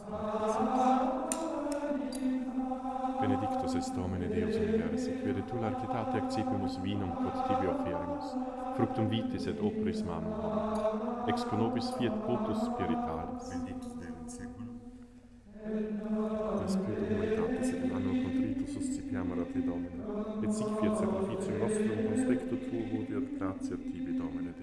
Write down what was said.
Benedictus est Domine Deus universi, quia de tu largitate accipimus vinum quod tibi offerimus, fructum vitis et operis manum homini, ex conobis fiat potus spiritualis. Benedictus Deus in seculum. Per spiritu humanitate sed in anno contrito suscipiamur a te, Domine, et sic fiat sacrificium nostrum conspecto tuo, et gratia tibi, Domine